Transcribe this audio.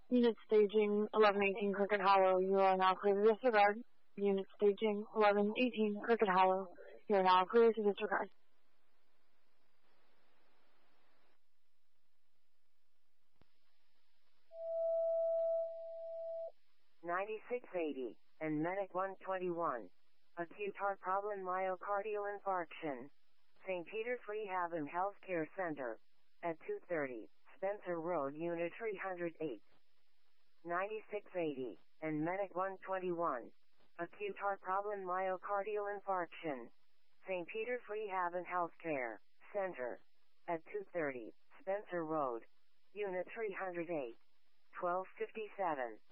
Unit staging 1118 Cricket Hollow, you are now clear to disregard. Unit staging 1118 Cricket Hollow, you are now clear to disregard. 9680, and Medic 121. Acute heart problem myocardial infarction. St. Peter's Rehab and Healthcare Center. At 230, Spencer Road, Unit 308. 9680, and Medic 121. Acute heart problem myocardial infarction. St. Peter's Rehab and Healthcare Center. At 230, Spencer Road, Unit 308. 1257.